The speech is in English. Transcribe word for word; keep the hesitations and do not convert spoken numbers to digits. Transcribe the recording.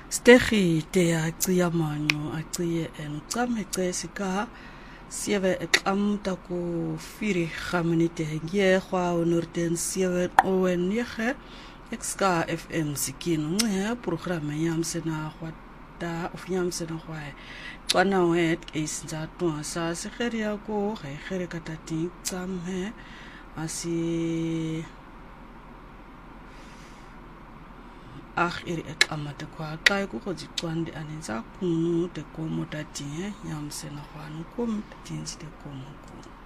Stegi te acia mango acia en ucame cesika sieve eclamuta ko firi gaminite ye kwa onurten sieve owen yege exka F M sikin nge programa yamsena kwata of yamsena kwa kwana wet isinza to sa segeria ko gegere katati tsame asi ach iri eklamate kwa kai ku go tswande anenza kunu te komo tati yamsena kwa no komo tinzi te komo ko